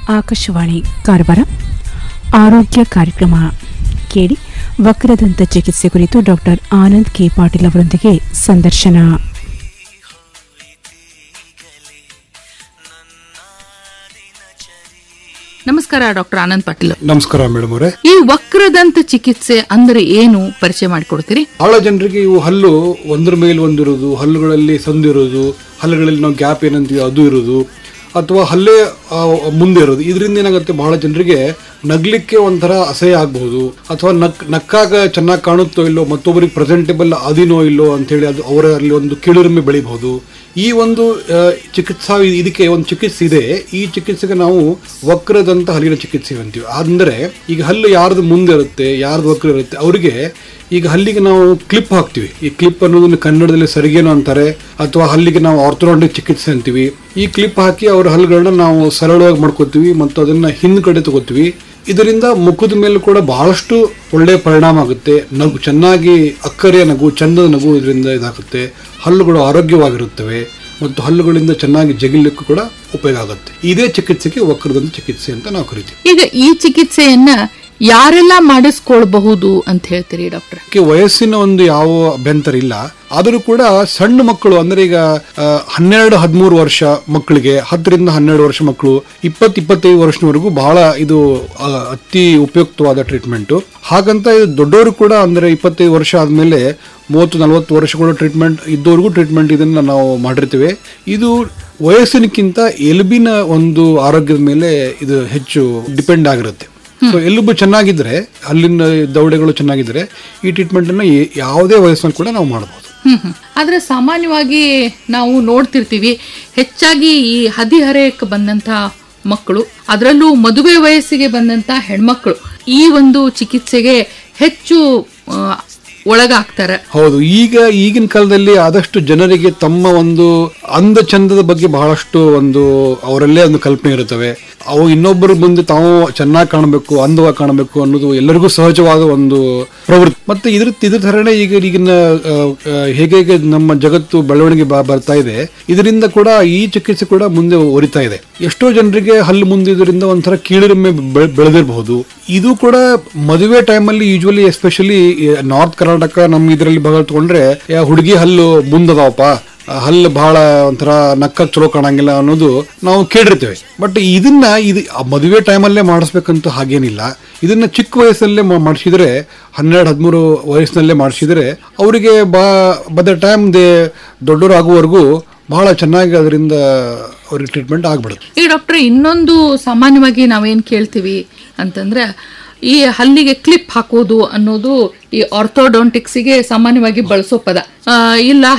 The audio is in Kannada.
ಆಕಾಶವಾಣಿ ಕಾರವಾರ ಆರೋಗ್ಯ ಕಾರ್ಯಕ್ರಮ ಕೇಳಿ. ವಕ್ರದಂತ ಚಿಕಿತ್ಸೆ ಕುರಿತು ಡಾಕ್ಟರ್ ಆನಂದ್ ಕೆ ಪಾಟೀಲ್ ಅವರೊಂದಿಗೆ ಸಂದರ್ಶನ. ನಮಸ್ಕಾರ ಡಾಕ್ಟರ್ ಆನಂದ್ ಪಾಟೀಲ್. ನಮಸ್ಕಾರ ಮೇಡಮ್ ಅವರೇ. ಈ ವಕ್ರದಂತ ಚಿಕಿತ್ಸೆ ಅಂದ್ರೆ ಏನು ಪರಿಚಯ ಮಾಡಿಕೊಡ್ತೀರಿ? ಬಹಳ ಜನರಿಗೆ ಇವು ಹಲ್ಲು ಒಂದ್ರ ಮೇಲೆ ಒಂದಿರೋದು, ಹಲ್ಲುಗಳಲ್ಲಿ ಸಂದಿರೋದು, ಹಲ್ಲುಗಳಲ್ಲಿ ನಾವು ಗ್ಯಾಪ್ ಏನಂತೀವಿ ಅದು ಇರೋದು, ಅಥವಾ ಹಲ್ಲೇ ಮುಂದೆ ಇರೋದು, ಇದರಿಂದ ಏನಾಗುತ್ತೆ ಬಹಳ ಜನರಿಗೆ ನಗ್ಲಿಕ್ಕೆ ಒಂಥರ ಅಸಹ್ಯ ಆಗಬಹುದು, ಅಥವಾ ನಕ್ಕಾಗ ಚೆನ್ನಾಗಿ ಕಾಣುತ್ತೋ ಇಲ್ಲೋ, ಮತ್ತೊಬ್ಬರಿಗೆ ಪ್ರೆಸೆಂಟೇಬಲ್ ಅದಿನೋ ಇಲ್ಲೋ ಅಂತೇಳಿ ಅದು ಅವರಲ್ಲಿ ಒಂದು ಕೀಳಿರಿಮೆ ಬೆಳಿಬಹುದು. ಈ ಒಂದು ಚಿಕಿತ್ಸಾ ಇದಕ್ಕೆ ಒಂದು ಚಿಕಿತ್ಸೆ ಇದೆ. ಈ ಚಿಕಿತ್ಸೆಗೆ ನಾವು ವಕ್ರದಂತ ಹಲ್ಲಿನ ಚಿಕಿತ್ಸೆ ಅಂತೀವಿ. ಅಂದರೆ ಈಗ ಹಲ್ಲು ಯಾರ್ದು ಮುಂದೆ ಇರುತ್ತೆ, ಯಾರ್ದು ವಕ್ರ ಇರುತ್ತೆ, ಅವರಿಗೆ ಈಗ ಹಲ್ಲಿಗೆ ನಾವು ಕ್ಲಿಪ್ ಹಾಕ್ತಿವಿ. ಈ ಕ್ಲಿಪ್ ಅನ್ನೋದನ್ನು ಕನ್ನಡದಲ್ಲಿ ಸರಿಗೇನು ಅಂತಾರೆ, ಅಥವಾ ಹಲ್ಲಿಗೆ ನಾವು ಆರ್ಥೋಡಾಂಟಿಕ್ ಚಿಕಿತ್ಸೆ ಅಂತೀವಿ. ಈ ಕ್ಲಿಪ್ ಹಾಕಿ ಅವ್ರ ಹಲ್ಲುಗಳನ್ನ ನಾವು ಸರಳವಾಗಿ ಮಾಡ್ಕೋತೀವಿ ಮತ್ತು ಅದನ್ನ ಹಿಂದ್ಗಡೆ ತಗೋತೀವಿ. ಇದರಿಂದ ಮುಖದ ಮೇಲೆ ಕೂಡ ಬಹಳಷ್ಟು ಒಳ್ಳೆಯ ಪರಿಣಾಮ ಆಗುತ್ತೆ. ನಗು ಚೆನ್ನಾಗಿ ಅಕ್ಕರೆಯ ನಗು, ಚಂದದ ನಗು ಇದರಿಂದ ಇದಾಗುತ್ತೆ. ಹಲ್ಲುಗಳು ಆರೋಗ್ಯವಾಗಿರುತ್ತವೆ ಮತ್ತು ಹಲ್ಲುಗಳಿಂದ ಚೆನ್ನಾಗಿ ಜಗಿಲಿಕ್ಕೂ ಕೂಡ ಉಪಯೋಗ ಆಗುತ್ತೆ. ಇದೇ ಚಿಕಿತ್ಸೆಗೆ ವಕ್ರದಂತ ಚಿಕಿತ್ಸೆ ಅಂತ ನಾವು ಕರಿತೀವಿ. ಈಗ ಈ ಚಿಕಿತ್ಸೆಯನ್ನ ಯಾರೆಲ್ಲ ಮಾಡಿಸ್ಕೊಳ್ಬಹುದು ಅಂತ ಹೇಳ್ತೀರಿ ಡಾಕ್ಟರ್? ವಯಸ್ಸಿನ ಒಂದು ಯಾವ ಅಭ್ಯಂತರ ಇಲ್ಲ, ಆದರೂ ಕೂಡ ಸಣ್ಣ ಮಕ್ಕಳು ಅಂದ್ರೆ ಈಗ 12-13 ವರ್ಷ ಮಕ್ಕಳಿಗೆ, 10ರಿಂದ 12 ವರ್ಷ ಮಕ್ಕಳು, 20-25 ವರ್ಷದವರೆಗೂ ಬಹಳ ಇದು ಅತಿ ಉಪಯುಕ್ತವಾದ ಟ್ರೀಟ್ಮೆಂಟ್. ಹಾಗಂತ ಇದು ದೊಡ್ಡವರು ಕೂಡ ಅಂದ್ರೆ 25 ವರ್ಷ ಆದ್ಮೇಲೆ 30-40 ವರ್ಷಗಳು ಟ್ರೀಟ್ಮೆಂಟ್ ಇದ್ದವ್ರಿಗೂ ಟ್ರೀಟ್ಮೆಂಟ್ ಇದನ್ನ ನಾವು ಮಾಡಿರ್ತೀವಿ. ಇದು ವಯಸ್ಸಿನಕ್ಕಿಂತ ಎಲುಬಿನ ಒಂದು ಆರೋಗ್ಯದ ಮೇಲೆ ಇದು ಹೆಚ್ಚು ಡಿಪೆಂಡ್ ಆಗಿರುತ್ತೆ. ಸೊ ಎಲುಬು ಚೆನ್ನಾಗಿದ್ರೆ, ಅಲ್ಲಿನ ದವಡೆಗಳು ಚೆನ್ನಾಗಿದ್ರೆ ಈ ಟ್ರೀಟ್ಮೆಂಟ್ ಅನ್ನ ಯಾವುದೇ ವಯಸ್ಸನ್ನು ಕೂಡ ನಾವು ಮಾಡಬಹುದು. ಆದ್ರೆ ಸಾಮಾನ್ಯವಾಗಿ ನಾವು ನೋಡ್ತಿರ್ತೀವಿ, ಹೆಚ್ಚಾಗಿ ಈ ಹದಿಹರೆಯಕ್ಕೆ ಬಂದಂತ ಮಕ್ಕಳು, ಅದರಲ್ಲೂ ಮದುವೆ ವಯಸ್ಸಿಗೆ ಬಂದಂತ ಹೆಣ್ಮಕ್ಳು ಈ ಒಂದು ಚಿಕಿತ್ಸೆಗೆ ಹೆಚ್ಚು ಒಳಗಾಗ್ತಾರೆ. ಹೌದು, ಈಗಿನ ಕಾಲದಲ್ಲಿ ಆದಷ್ಟು ಜನರಿಗೆ ತಮ್ಮ ಒಂದು ಅಂದ ಚಂದದ ಬಗ್ಗೆ ಬಹಳಷ್ಟು ಒಂದು ಅವರಲ್ಲೇ ಒಂದು ಕಲ್ಪನೆ ಇರುತ್ತವೆ. ಅವು ಇನ್ನೊಬ್ಬರ ಮುಂದೆ ತಾವು ಚೆನ್ನಾಗಿ ಕಾಣಬೇಕು, ಅಂದವಾಗಿ ಕಾಣಬೇಕು ಅನ್ನೋದು ಎಲ್ಲರಿಗೂ ಸಹಜವಾದ ಒಂದು ಪ್ರವೃತ್ತಿ. ಮತ್ತೆ ಇದ್ರ ತರನೇ ಈಗಿನ ಹೇಗೆ ನಮ್ಮ ಜಗತ್ತು ಬೆಳವಣಿಗೆ ಬರ್ತಾ ಇದೆ, ಇದರಿಂದ ಕೂಡ ಈ ಚಿಕಿತ್ಸೆ ಕೂಡ ಮುಂದೆ ಒರಿತಾ ಇದೆ. ಎಷ್ಟೋ ಜನರಿಗೆ ಹಲ್ಲು ಮುಂದಿದ್ರಿಂದ ಒಂಥರ ಕೀಳಿರಿಮೆ ಬೆಳೆದಿರಬಹುದು. ಇದು ಕೂಡ ಮದುವೆ ಟೈಮಲ್ಲಿ ಯೂಶುವಲಿ, ಎಸ್ಪೆಷಲಿ ನಾರ್ತ್ ಕರ್ನಾಟಕ ನಮ್ಮ ಇದರಲ್ಲಿ ಭಾಗ ತಗೊಂಡ್ರೆ, ಹುಡುಗಿ ಹಲ್ಲು ಮುಂದದಾವಪ್ಪ, ಹಲ್ಲು ಬಹಳ ಒಂಥರ ನಕ್ಕಕ್ ಚಲೋ ಕಾಣಂಗಿಲ್ಲ ಅನ್ನೋದು ನಾವು ಕೇಳಿರ್ತೇವೆ. ಬಟ್ ಇದನ್ನ ಮದುವೆ ಟೈಮಲ್ಲೇ ಮಾಡಿಸ್ಬೇಕಂತ ಹಾಗೇನಿಲ್ಲ. ಇದನ್ನ ಚಿಕ್ಕ ವಯಸ್ಸಲ್ಲೇ ಮಾಡಿಸಿದ್ರೆ, 12-13 ವಯಸ್ಸಿನಲ್ಲೇ ಮಾಡಿಸಿದ್ರೆ ಅವರಿಗೆ ಬೈ ದ ಟೈಮ್ ದೊಡ್ಡವರು ಆಗುವವರೆಗೂ ಬಹಳ ಚೆನ್ನಾಗಿ ಅದರಿಂದ ಅವ್ರಿಗೆ ಟ್ರೀಟ್ಮೆಂಟ್ ಆಗ್ಬಿಡುತ್ತೆ. ಈ ಡಾಕ್ಟರ್, ಇನ್ನೊಂದು ಸಾಮಾನ್ಯವಾಗಿ ನಾವೇನ್ ಕೇಳ್ತೀವಿ ಅಂತಂದ್ರೆ, ಈ ಹಲ್ಲಿಗೆ ಕ್ಲಿಪ್ ಹಾಕೋದು ಅನ್ನೋದು ಈ ಆರ್ಥೋಡಾಂಟಿಕ್ಸ್ಗೆ ಸಾಮಾನ್ಯವಾಗಿ ಬಳಸೋ ಪದ. ಇಲ್ಲ,